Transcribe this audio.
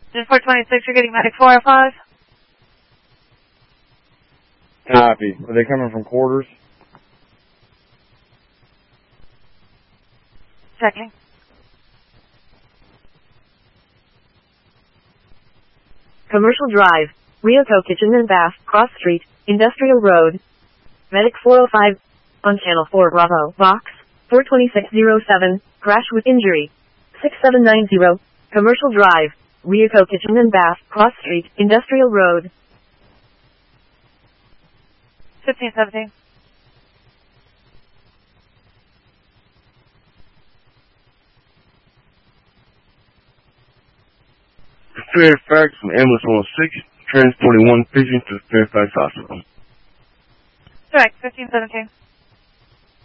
Just 426, you're getting medic 405. Copy. Are they coming from quarters? Checking. Commercial Drive, Ryoko Kitchen and Bath, Cross Street, Industrial Road. Medic 405, on Channel 4 Bravo, Box 42607, crash with injury. 6790, Commercial Drive, Ryoko Kitchen and Bath, Cross Street, Industrial Road. 1517. Fairfax from ambulance 106, transporting one patient to Fairfax Hospital. Correct, 1517.